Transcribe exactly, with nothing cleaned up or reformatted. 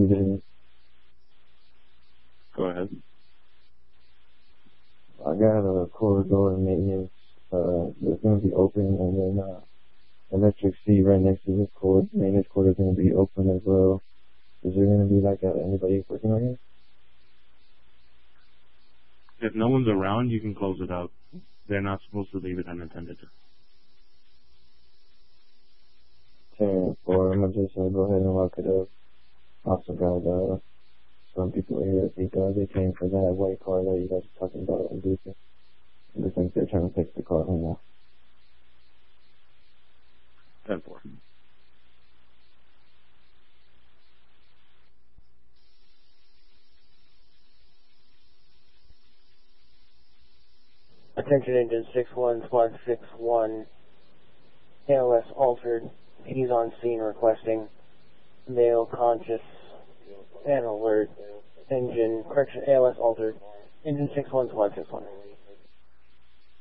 business. Go ahead. I got a corridor maintenance uh, that's going to be open, and then uh, electric seat right next to this cord, maintenance cord is going to be open as well. Is there going to be like uh, anybody working on it? If no one's around, you can close it out. They're not supposed to leave it unattended. ten four, I'm going to just uh, go ahead and lock it up. Also got uh, some people here because they came for that white car that you guys were talking about in Booth. I think they're trying to fix the car right now. ten four. Attention engine six one, squad six one, A L S altered. He's on scene requesting male conscious and alert. Engine, correction, A L S altered. Engine six one, squad six one.